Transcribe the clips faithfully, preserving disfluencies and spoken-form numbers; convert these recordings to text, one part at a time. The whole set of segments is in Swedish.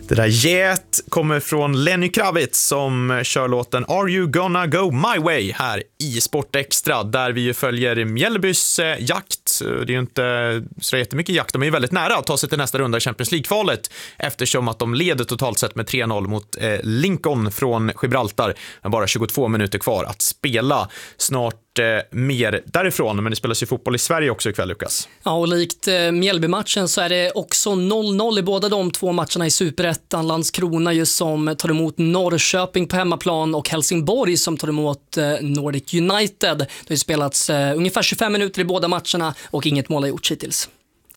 Det där get kommer från Lenny Kravitz som kör låten Are You Gonna Go My Way här i Sport Extra, där vi ju följer Mjällbys eh, jakt. Det är ju inte så jättemycket jakt, de är ju väldigt nära att ta sig till nästa runda i Champions League-kvalet eftersom att de leder totalt sett med tre noll mot eh, Lincoln från Gibraltar med bara tjugotvå minuter kvar att spela. Snart eh, mer därifrån, men det spelas ju fotboll i Sverige också ikväll, Lukas. Ja, och likt eh, Mjällby-matchen så är det också noll noll i båda de två matcherna i Superettan. Landskrona just som tar emot Norrköping på hemmaplan och Helsingborg som tar emot eh, Nordic United. Det har ju spelats eh, ungefär tjugofem minuter i båda matcherna och inget mål har gjorts hittills.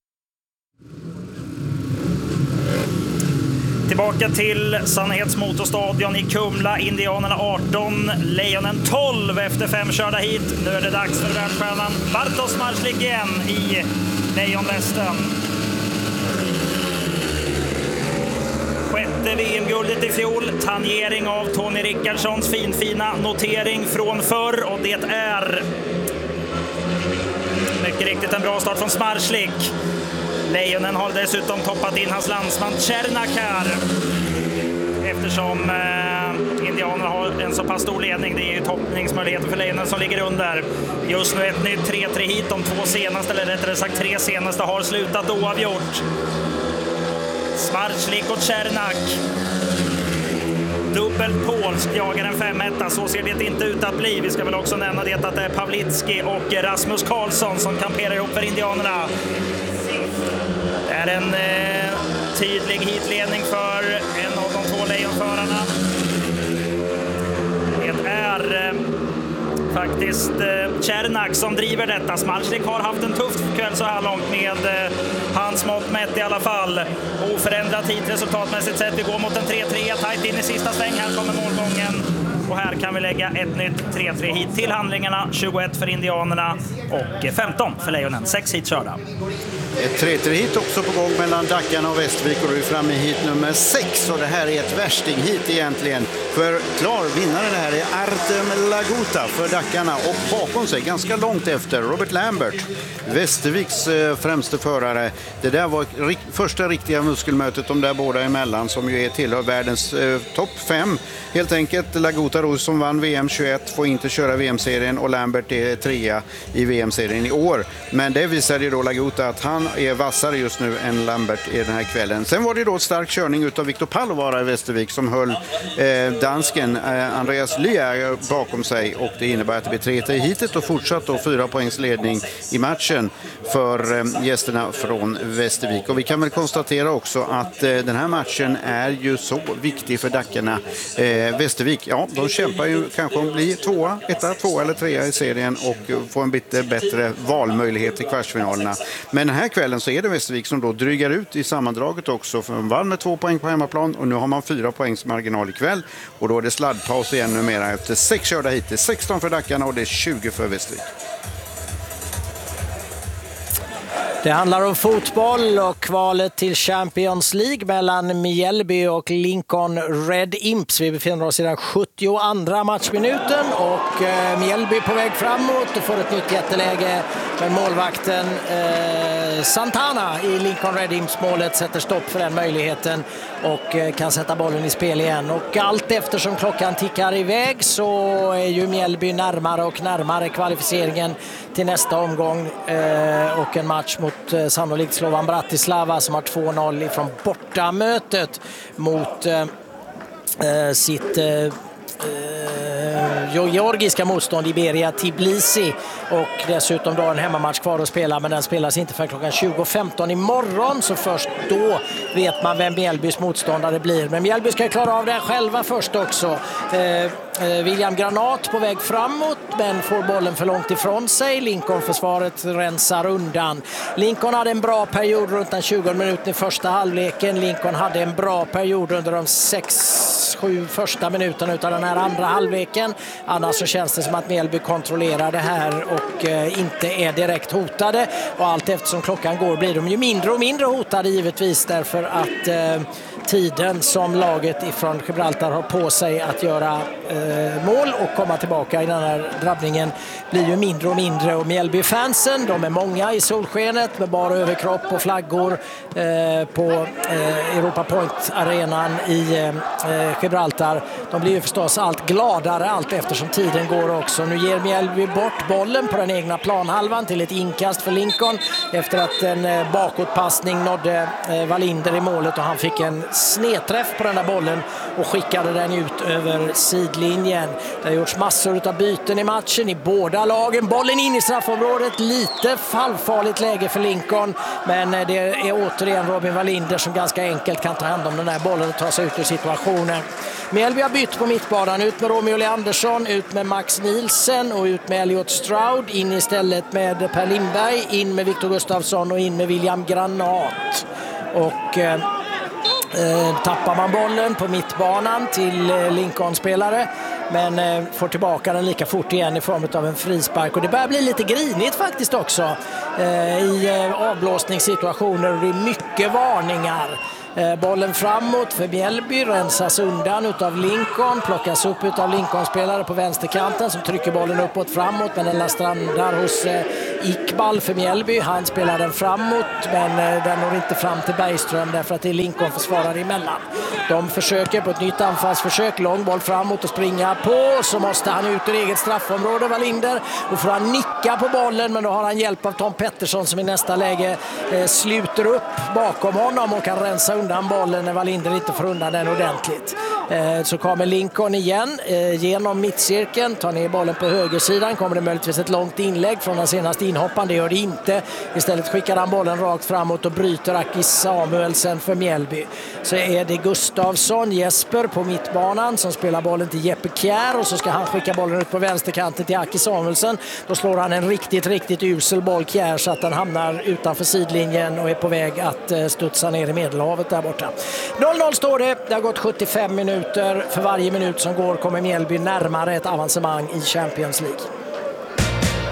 Tillbaka till Sannhets motorstadion i Kumla. Indianerna arton, Lejonen tolv efter fem körda hit. Nu är det dags för världsstjärnan Bartosz Marslik igen i Lejonvästen. Sjätte V M-guldet i fjol. Tangering av Tony Rickardssons finfina notering från förr. Och det är mycket riktigt en bra start från Marslik. Lejonen har dessutom toppat in hans landsman Cernak här. Eftersom eh, Indianerna har en så pass stor ledning. Det är ju toppningsmöjligheter för Lejonen som ligger under. Just nu ett nytt tre tre hit. De två senaste, eller rättare sagt tre senaste, har slutat oavgjort. Marslik och Cernak. Dubbelt polsk jagar en fem ett. Så ser det inte ut att bli. Vi ska väl också nämna det att det är Pawlicki och Rasmus Karlsson som kamperar ihop för Indianerna. Det är en eh, tydlig hitledning för en av de två lejonförarna. Det är eh, faktiskt eh, Cernak som driver detta. Marslik har haft en tuff kväll så här långt med eh, hans mått mätt i alla fall. Oförändrat hit resultatmässigt sett. Vi går mot en tre tre, tajt in i sista sväng. Här kommer målgången. Och här kan vi lägga ett nytt tre tre hit till handlingarna. tjugoett för Indianerna och femton för Lejonen. Sex hit körda. Ett tre tre hit också på gång mellan Dackarna och Västervik, och du är framme i hit nummer sex, och det här är ett värsting-hit egentligen. För klar vinnare det här är Artem Laguta för Dackarna, och bakom sig ganska långt efter Robert Lambert, Västerviks eh, främste förare. Det där var rik- första riktiga muskelmötet de där båda emellan, som ju är tillhör världens eh, topp fem. Helt enkelt Laguta då, som vann V M tjugoett, får inte köra V M-serien, och Lambert är trea i V M-serien i år. Men det visade ju då Laguta att han är vassare just nu än Lambert i den här kvällen. Sen var det då stark körning utav Viktor Pallovara i Västervik som höll eh, dansken eh, Andreas Lya bakom sig, och det innebär att det blir tre tre hitet och fortsatt då fyra poängs ledning i matchen för eh, gästerna från Västervik. Och vi kan väl konstatera också att eh, den här matchen är ju så viktig för Dackarna. Eh, Västervik, ja, de kämpar ju kanske om bli tvåa, etta, tvåa eller trea i serien och få en lite bättre valmöjlighet i kvartsfinalerna. Men den här kvällen så är det Västervik som då drygar ut i sammandraget också, för de vann med två poäng på hemmaplan, och nu har man fyra poängs marginal ikväll, och då är det sladdpaus igen numera efter sex körda hit. Det är sexton för Dackarna och det är tjugo för Västervik. Det handlar om fotboll och kvalet till Champions League mellan Mjällby och Lincoln Red Imps. Vi befinner oss i den sjuttioandra matchminuten och eh, Mjällby på väg framåt och får ett nytt jätteläge. Men målvakten eh, Santana i Lincoln Red Imps målet sätter stopp för den möjligheten och eh, kan sätta bollen i spel igen. Och allt eftersom klockan tickar iväg så är ju Mjällby närmare och närmare kvalificeringen till nästa omgång eh, och en match mot eh, sannolikt Slovan Bratislava som har två noll ifrån bortamötet mot eh, eh, sitt eh, georgiska motstånd Iberia Tbilisi, och dessutom då en hemmamatch kvar att spela, men den spelas inte för klockan tjugo femton imorgon, så först då vet man vem Mjällbys motståndare blir. Men Mjällby ska klara av det själva först också. Eh, William Granat på väg framåt men får bollen för långt ifrån sig. Lincoln-försvaret rensar undan. Lincoln hade en bra period runt den tjugo minuter i första halvleken. Lincoln hade en bra period under de sex sju första minuterna utav den här andra halvleken. Annars så känns det som att Mjällby kontrollerar det här och eh, inte är direkt hotade. Och allt eftersom klockan går blir de ju mindre och mindre hotade givetvis, därför att eh, tiden som laget ifrån Gibraltar har på sig att göra eh, mål och komma tillbaka i den här drabbningen blir ju mindre och mindre. Och Mjällby-fansen, de är många i solskenet med bara överkropp och flaggor eh, på eh, Europa Point-arenan i eh, Gibraltar. De blir ju förstås allt gladare allt eftersom tiden går också. Nu ger Mjällby bort bollen på den egna planhalvan till ett inkast för Lincoln efter att en eh, bakåtpassning nådde eh, Wallinder i målet och han fick en snedträff på den där bollen och skickade den ut över sidlinjen. Det har gjorts massor av byten i matchen i båda lagen. Bollen in i straffområdet, lite fallfarligt läge för Lincoln, men det är återigen Robin Wallinder som ganska enkelt kan ta hand om den där bollen och ta sig ut ur situationen. Mjällby har bytt på mittbanan, ut med Romeo Leandersson, ut med Max Nielsen och ut med Elliot Stroud, in istället med Per Lindberg, in med Victor Gustafsson och in med William Granat. Och eh, tappar man bollen på mittbanan till eh, Lincoln-spelare, men eh, får tillbaka den lika fort igen i form av en frispark. Och det börjar bli lite grinigt faktiskt också eh, i eh, avblåsningssituationer, och det är mycket varningar. Bollen framåt för Mjällby rensas undan utav Lincoln, plockas upp utav Lincoln-spelare på vänsterkanten som trycker bollen uppåt framåt, men den strandar hos Iqbal för Mjällby. Han spelar den framåt, men den når inte fram till Bergström därför att det är Lincoln-försvarare emellan. De försöker på ett nytt anfallsförsök, lång boll framåt och springa på, så måste han ut ur eget straffområde, Wallinder, och får han nicka på bollen, men då har han hjälp av Tom Pettersson som i nästa läge eh, sluter upp bakom honom och kan rensa undan bollen när Wallinder inte får undan den ordentligt. Eh, så kommer Lincoln igen eh, genom mittcirkeln, tar ner bollen på högersidan, kommer det möjligtvis ett långt inlägg från den senaste inhopparen, det gör det inte. Istället skickar han bollen rakt framåt och bryter Aki Samuelsen för Mjällby. Så är det Gustafsson, Jesper på mittbanan som spelar bollen till Jeppe Kjär, och så ska han skicka bollen ut på vänsterkanten till Aki Samuelsen. Då slår han en riktigt, riktigt usel boll Kjär så att den hamnar utanför sidlinjen och är på väg att eh, studsa ner i Medelhavet där borta. noll noll står det, det har gått sjuttiofem minuter. För varje minut som går kommer Mjällby närmare ett avancemang i Champions League.